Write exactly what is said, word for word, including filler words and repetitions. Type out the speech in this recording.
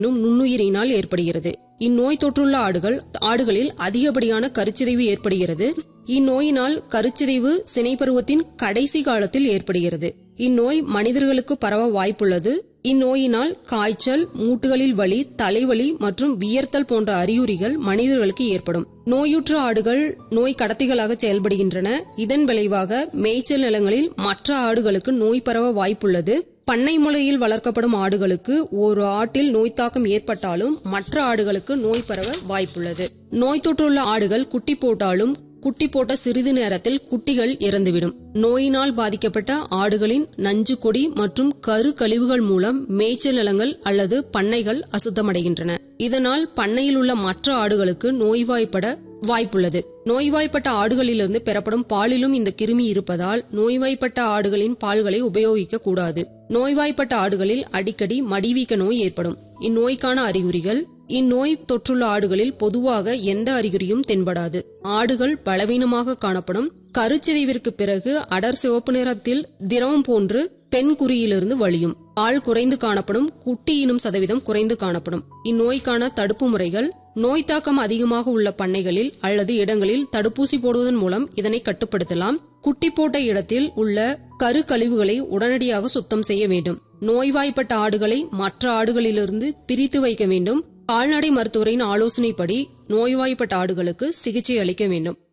நுண்ணுயிரினால் ஏற்படுகிறது. இந்நோய் தொற்றுள்ள ஆடுகள் ஆடுகளில் அதிகப்படியான கருச்சிதைவு ஏற்படுகிறது. இந்நோயினால் கருச்சிதைவு சினைப்பருவத்தின் கடைசி காலத்தில் ஏற்படுகிறது. இந்நோய் மனிதர்களுக்கு பரவ வாய்ப்புள்ளது. இந்நோயினால் காய்ச்சல், மூட்டுகளில் வலி, தலைவலி மற்றும் வியர்த்தல் போன்ற அறிகுறிகள் மனிதர்களுக்கு ஏற்படும். நோயுற்ற ஆடுகள் நோய் கடத்திகளாக செயல்படுகின்றன. இதன் விளைவாக மேய்ச்சல் நிலங்களில் மற்ற ஆடுகளுக்கு நோய் பரவ வாய்ப்புள்ளது. பண்ணை முறையில் வளர்க்கப்படும் ஆடுகளுக்கு ஒரு ஆட்டில் நோய் தாக்கம் ஏற்பட்டாலும் மற்ற ஆடுகளுக்கு நோய் பரவ வாய்ப்புள்ளது. நோய் தொற்றுள்ள ஆடுகள் குட்டி போட்டாலும் குட்டி போட்ட சிறிது நேரத்தில் குட்டிகள் இறந்துவிடும். நோயினால் பாதிக்கப்பட்ட ஆடுகளின் நஞ்சு கொடி மற்றும் கரு கழிவுகள் மூலம் மேய்ச்சல் நிலங்கள் அல்லது பண்ணைகள் அசுத்தமடைகின்றன. இதனால் பண்ணையில் உள்ள மற்ற ஆடுகளுக்கு நோய்வாய்ப்பட வாய்ப்புள்ளது. நோய்வாய்ப்பட்ட ஆடுகளிலிருந்து பெறப்படும் பாலிலும் இந்த கிருமி இருப்பதால் நோய்வாய்ப்பட்ட ஆடுகளின் பால்களை உபயோகிக்க கூடாது. நோய்வாய்ப்பட்ட ஆடுகளில் அடிக்கடி மடிவீக்க நோய் ஏற்படும். இந்நோய்க்கான அறிகுறிகள்: இந்நோய் தொற்றுள்ள ஆடுகளில் பொதுவாக எந்த அறிகுறியும் தென்படாது. ஆடுகள் பலவீனமாக காணப்படும். கருச்சிதைவிற்கு பிறகு அடர் சிவப்பு நிறத்தில் திரவம் போன்று பெண் குறியிலிருந்து வழியும். பால் குறைந்து காணப்படும். குட்டி ஈனும் சதவீதம் குறைந்து காணப்படும். இந்நோய்க்கான தடுப்பு முறைகள்: நோய் தாக்கம் அதிகமாக உள்ள பண்ணைகளில் அல்லது இடங்களில் தடுப்பூசி போடுவதன் மூலம் இதனை கட்டுப்படுத்தலாம். குட்டி போட்ட இடத்தில் உள்ள கரு கழிவுகளை உடனடியாக சுத்தம் செய்ய வேண்டும். நோய்வாய்ப்பட்ட ஆடுகளை மற்ற ஆடுகளிலிருந்து பிரித்து வைக்க வேண்டும். கால்நடை மருத்துவரின் ஆலோசனைப்படி நோய்வாய்ப்பட்ட ஆடுகளுக்கு சிகிச்சை அளிக்க வேண்டும்.